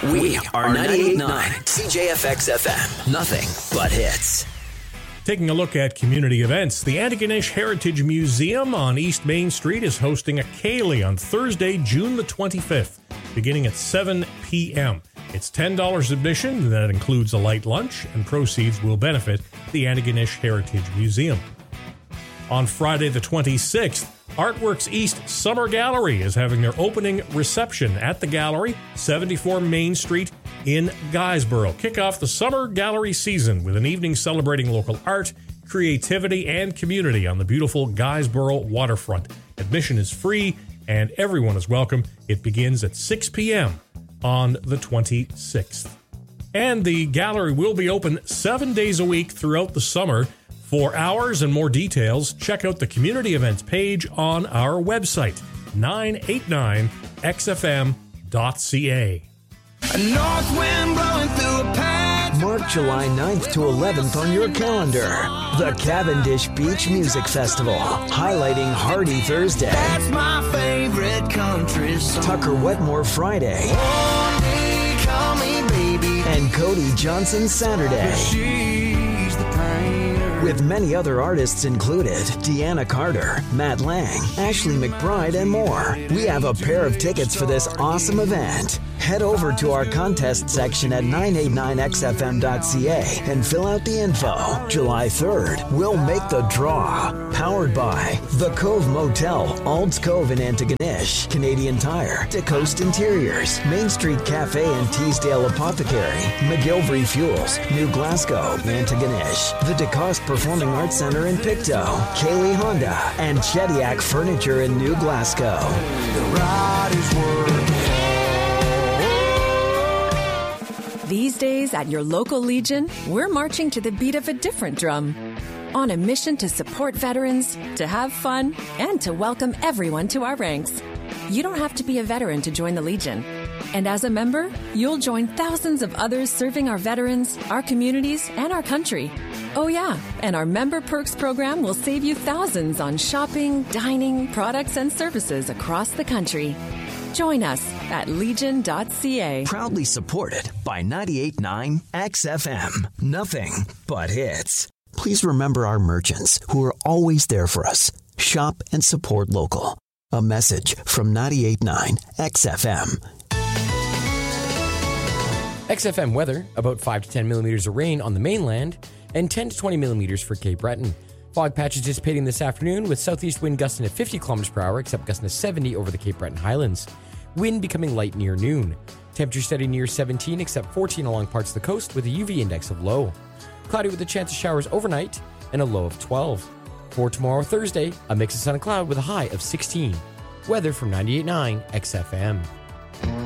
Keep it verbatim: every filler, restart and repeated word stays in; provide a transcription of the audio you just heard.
We are ninety-eight point nine C J F X F M. Nothing but hits. Taking a look at community events, the Antigonish Heritage Museum on East Main Street is hosting a Ceilidh on Thursday, June the twenty-fifth, beginning at seven p.m. It's ten dollars admission, and that includes a light lunch, and proceeds will benefit the Antigonish Heritage Museum. On Friday the twenty-sixth, Artworks East Summer Gallery is having their opening reception at the gallery, seventy-four Main Street in Guysborough. Kick off the summer gallery season with an evening celebrating local art, creativity, and community on the beautiful Guysborough waterfront. Admission is free and everyone is welcome. It begins at six p.m. on the twenty-sixth. And the gallery will be open seven days a week throughout the summer. For hours and more details, check out the community events page on our website, nine eighty-nine X F M dot C A. A north wind blowing through a patch. Mark July ninth to eleventh on your calendar. The Cavendish Beach Music Festival, highlighting Hardy Thursday. That's my favorite country song. Tucker Wetmore Friday. One day, call me baby. And Cody Johnson Saturday. She's the painter. With many other artists included, Deanna Carter, Matt Lang, Ashley McBride, and more. We have a pair of tickets for this awesome event. Head over to our contest section at nine eighty-nine X F M dot C A and fill out the info. July third, we'll make the draw. Powered by The Cove Motel, Ald's Cove in Antigonish, Canadian Tire, DeCoast Interiors, Main Street Cafe and Teesdale Apothecary, McGilvery Fuels, New Glasgow, Antigonish, the DeCoste Performing Arts Center in Pictou, Cayley Honda, and Chediak Furniture in New Glasgow. The ride is worth it. These days at your local Legion, we're marching to the beat of a different drum. On a mission to support veterans, to have fun, and to welcome everyone to our ranks. You don't have to be a veteran to join the Legion. And as a member, you'll join thousands of others serving our veterans, our communities, and our country. Oh yeah, and our Member Perks program will save you thousands on shopping, dining, products, and services across the country. Join us at legion dot C A. Proudly supported by ninety-eight point nine X F M. Nothing but hits. Please remember our merchants who are always there for us. Shop and support local. A message from ninety-eight point nine X F M. X F M weather, about five to ten millimeters of rain on the mainland and ten to twenty millimeters for Cape Breton. Fog patches dissipating this afternoon with southeast wind gusting at fifty kilometers per hour, except gusting to seventy over the Cape Breton Highlands. Wind becoming light near noon. Temperature steady near seventeen, except fourteen along parts of the coast with a U V index of low. Cloudy with a chance of showers overnight and a low of twelve. For tomorrow, Thursday, a mix of sun and cloud with a high of sixteen. Weather from ninety-eight point nine X F M.